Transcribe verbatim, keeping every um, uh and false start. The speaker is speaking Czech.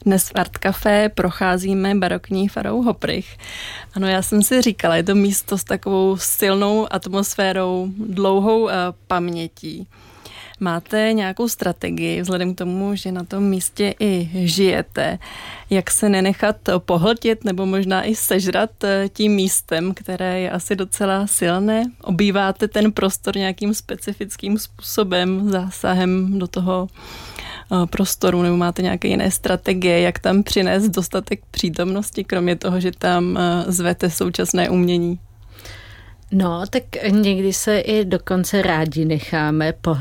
Dnes v Art Café procházíme barokní farou Hoprych. Ano, já jsem si říkala, je to místo s takovou silnou atmosférou, dlouhou uh, pamětí. Máte nějakou strategii, vzhledem k tomu, že na tom místě i žijete, jak se nenechat pohltit nebo možná i sežrat tím místem, které je asi docela silné? Obýváte ten prostor nějakým specifickým způsobem, zásahem do toho prostoru, nebo máte nějaké jiné strategie, jak tam přinést dostatek přítomnosti, kromě toho, že tam zvete současné umění? No, tak někdy se i dokonce rádi necháme pohltit